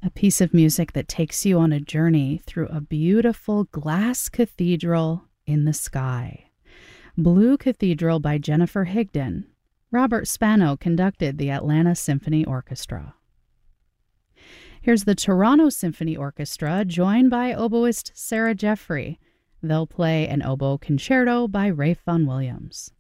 a piece of music that takes you on a journey through a beautiful glass cathedral in the sky. Blue Cathedral by Jennifer Higdon. Robert Spano conducted the Atlanta Symphony Orchestra. Here's the Toronto Symphony Orchestra, joined by oboist Sarah Jeffrey. They'll play an oboe concerto by Ralph Vaughan Williams.